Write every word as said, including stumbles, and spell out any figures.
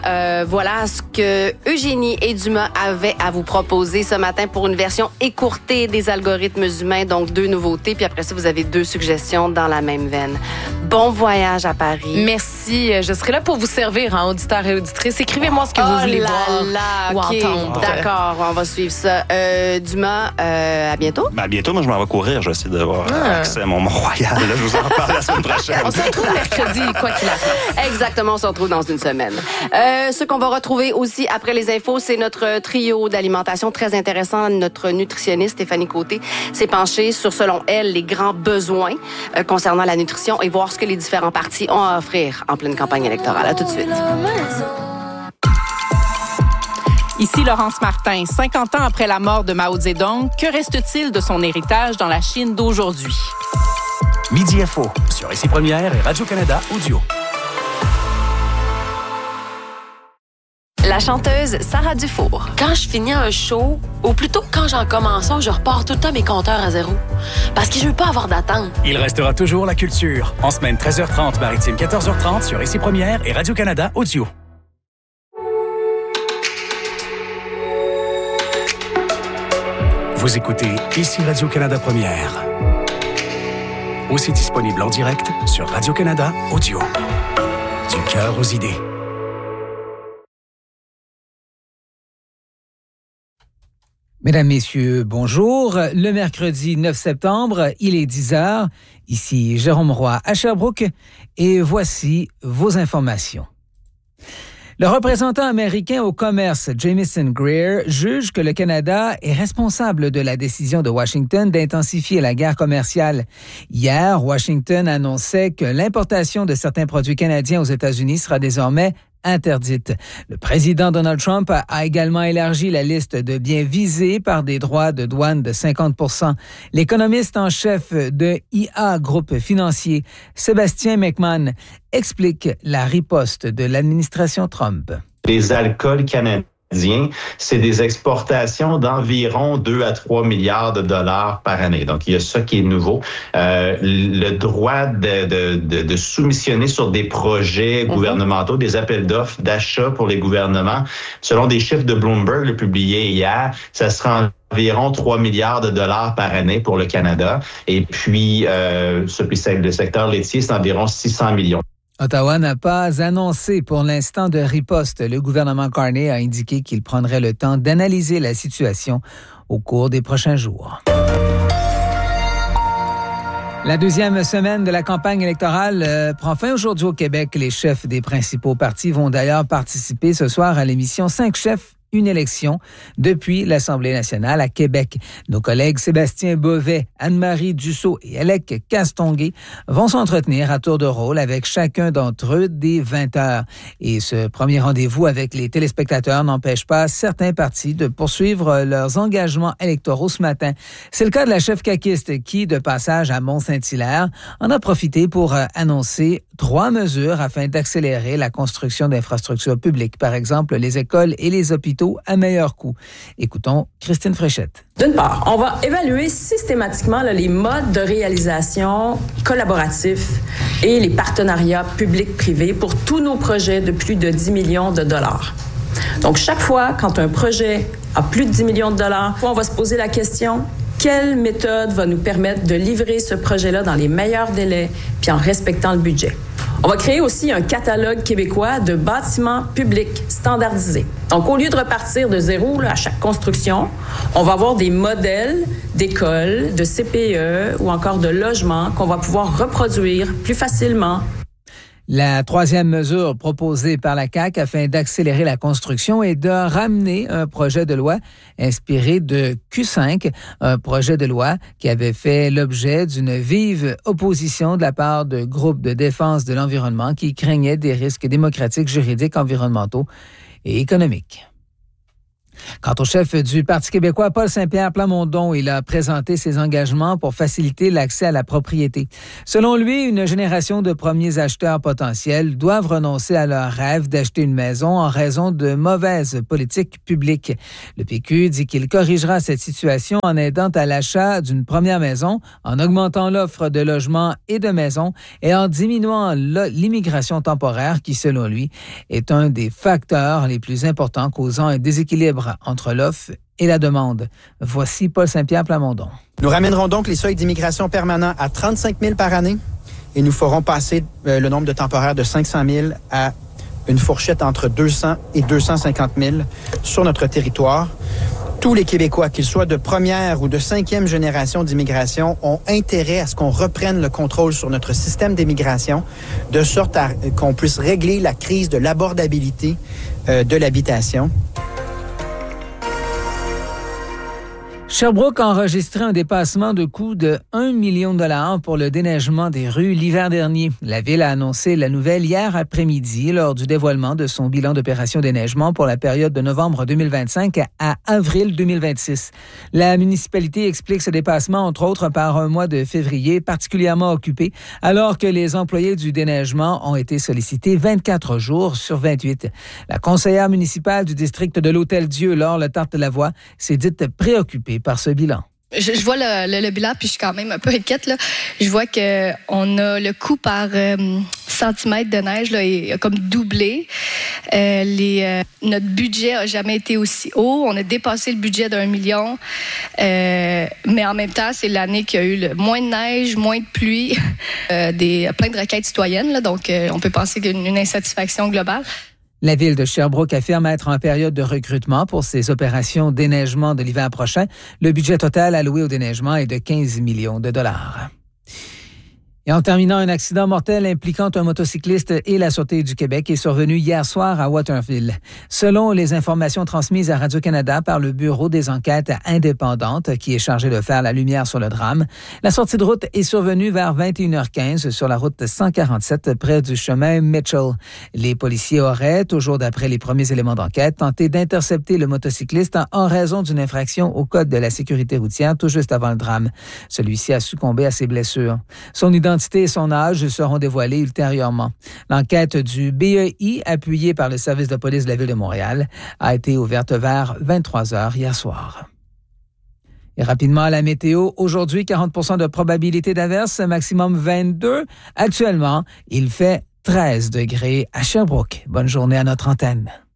Euh, voilà ce que Eugénie et Dumas avaient à vous proposer ce matin pour une version écourtée des algorithmes humains, donc deux nouveautés, puis après ça, vous avez deux suggestions dans la même veine. Bon voyage à Paris. Merci. Je serai là pour vous servir, hein, auditeurs et auditrices. Écrivez-moi ce que oh vous voulez là voir là, ou okay. entendre. D'accord, on va suivre ça. Euh, Dumas, euh, à bientôt. Ben, à bientôt, moi, je m'en vais courir. Je vais essayer d'avoir ah. accès à mon Mont-Royal. Là, je vous en reparle la semaine prochaine. On se retrouve mercredi, quoi qu'il arrive. Exactement, on se retrouve dans une semaine. Euh, ce qu'on va retrouver aussi après les infos, c'est notre trio d'alimentation très intéressant. Notre nutritionniste Stéphanie Côté s'est penchée sur, selon elle, les grands besoins euh, concernant la nutrition et voir ce que les différents partis ont à offrir en pleine campagne électorale. À tout de suite. Ici Laurence Martin. cinquante ans après la mort de Mao Zedong, que reste-t-il de son héritage dans la Chine d'aujourd'hui? Midi Info sur Ici Première et Radio-Canada Audio. La chanteuse Sarah Dufour. Quand je finis un show, ou plutôt quand j'en commence un, je repars tout le temps mes compteurs à zéro. Parce que je veux pas avoir d'attente. Il restera toujours la culture. En semaine treize heures trente, maritime quatorze heures trente sur Ici Première et Radio-Canada Audio. Vous écoutez Ici Radio-Canada Première. Aussi disponible en direct sur Radio-Canada Audio. Du cœur aux idées. Mesdames, Messieurs, bonjour. Le mercredi neuf septembre, il est dix heures. Ici Jérôme Roy à Sherbrooke et voici vos informations. Le représentant américain au commerce, Jamieson Greer, juge que le Canada est responsable de la décision de Washington d'intensifier la guerre commerciale. Hier, Washington annonçait que l'importation de certains produits canadiens aux États-Unis sera désormais interdite. Le président Donald Trump a également élargi la liste de biens visés par des droits de douane de cinquante pour cent. L'économiste en chef de I A Groupe Financier, Sébastien McMahon, explique la riposte de l'administration Trump. Les alcools canadiens, c'est des exportations d'environ deux à trois milliards de dollars par année. Donc, il y a ça qui est nouveau. Euh, le droit de, de, de, de soumissionner sur des projets mm-hmm. gouvernementaux, des appels d'offres d'achat pour les gouvernements, selon des chiffres de Bloomberg le publiés hier, ça sera environ trois milliards de dollars par année pour le Canada. Et puis, euh, le secteur laitier, c'est environ six cents millions. Ottawa n'a pas annoncé pour l'instant de riposte. Le gouvernement Carney a indiqué qu'il prendrait le temps d'analyser la situation au cours des prochains jours. La deuxième semaine de la campagne électorale euh, prend fin aujourd'hui au Québec. Les chefs des principaux partis vont d'ailleurs participer ce soir à l'émission Cinq chefs, une élection depuis l'Assemblée nationale à Québec. Nos collègues Sébastien Bovet, Anne-Marie Dussault et Alec Castonguay vont s'entretenir à tour de rôle avec chacun d'entre eux dès vingt heures. Et ce premier rendez-vous avec les téléspectateurs n'empêche pas certains partis de poursuivre leurs engagements électoraux ce matin. C'est le cas de la chef caquiste qui, de passage à Mont-Saint-Hilaire, en a profité pour annoncer trois mesures afin d'accélérer la construction d'infrastructures publiques, par exemple les écoles et les hôpitaux à meilleur coût. Écoutons Christine Fréchette. D'une part, on va évaluer systématiquement là, les modes de réalisation collaboratifs et les partenariats publics-privés pour tous nos projets de plus de dix millions de dollars. Donc, chaque fois, quand un projet a plus de dix millions de dollars, on va se poser la question: quelle méthode va nous permettre de livrer ce projet-là dans les meilleurs délais puis en respectant le budget? On va créer aussi un catalogue québécois de bâtiments publics standardisés. Donc, au lieu de repartir de zéro là, à chaque construction, on va avoir des modèles d'écoles, de C P E ou encore de logements qu'on va pouvoir reproduire plus facilement. La troisième mesure proposée par la C A Q afin d'accélérer la construction est de ramener un projet de loi inspiré de Q cinq, un projet de loi qui avait fait l'objet d'une vive opposition de la part de groupes de défense de l'environnement qui craignaient des risques démocratiques, juridiques, environnementaux et économiques. Quant au chef du Parti québécois, Paul Saint-Pierre Plamondon, il a présenté ses engagements pour faciliter l'accès à la propriété. Selon lui, une génération de premiers acheteurs potentiels doivent renoncer à leur rêve d'acheter une maison en raison de mauvaises politiques publiques. Le P Q dit qu'il corrigera cette situation en aidant à l'achat d'une première maison, en augmentant l'offre de logements et de maisons et en diminuant l'immigration temporaire qui, selon lui, est un des facteurs les plus importants causant un déséquilibre entre l'offre et la demande. Voici Paul Saint-Pierre Plamondon. Nous ramènerons donc les seuils d'immigration permanents à trente-cinq mille par année et nous ferons passer euh, le nombre de temporaires de cinq cent mille à une fourchette entre deux cents et deux cent cinquante mille sur notre territoire. Tous les Québécois, qu'ils soient de première ou de cinquième génération d'immigration, ont intérêt à ce qu'on reprenne le contrôle sur notre système d'immigration, de sorte à, qu'on puisse régler la crise de l'abordabilité euh, de l'habitation. Sherbrooke a enregistré un dépassement de coût de un million de dollars pour le déneigement des rues l'hiver dernier. La Ville a annoncé la nouvelle hier après-midi lors du dévoilement de son bilan d'opération déneigement pour la période de novembre deux mille vingt-cinq à avril deux mille vingt-six. La municipalité explique ce dépassement, entre autres, par un mois de février particulièrement occupé, alors que les employés du déneigement ont été sollicités vingt-quatre jours sur vingt-huit. La conseillère municipale du district de l'Hôtel-Dieu, Laure Letarte-Lavoie, s'est dite préoccupée par ce bilan. Je, je vois le, le, le bilan, puis je suis quand même un peu inquiète. Là. Je vois qu'on a le coût par euh, centimètre de neige là, est, a comme doublé. Euh, les, euh, notre budget n'a jamais été aussi haut. On a dépassé le budget d'un million. Euh, mais en même temps, c'est l'année qu'il y a eu le moins de neige, moins de pluie, euh, des, plein de requêtes citoyennes. Là, donc, euh, on peut penser qu'il y a une, une insatisfaction globale. La Ville de Sherbrooke affirme être en période de recrutement pour ses opérations déneigement de l'hiver prochain. Le budget total alloué au déneigement est de quinze millions de dollars. Et en terminant, un accident mortel impliquant un motocycliste et la Sûreté du Québec est survenu hier soir à Waterville. Selon les informations transmises à Radio-Canada par le Bureau des enquêtes indépendantes qui est chargé de faire la lumière sur le drame, la sortie de route est survenue vers vingt et une heures quinze sur la route cent quarante-sept près du chemin Mitchell. Les policiers auraient, toujours d'après les premiers éléments d'enquête, tenté d'intercepter le motocycliste en raison d'une infraction au code de la sécurité routière tout juste avant le drame. Celui-ci a succombé à ses blessures. Son identité et son âge seront dévoilés ultérieurement. L'enquête du B E I, appuyée par le service de police de la Ville de Montréal, a été ouverte vers vingt-trois heures hier soir. Et rapidement, la météo. Aujourd'hui, quarante pour cent de probabilité d'averse, maximum vingt-deux. Actuellement, il fait treize degrés à Sherbrooke. Bonne journée à notre antenne.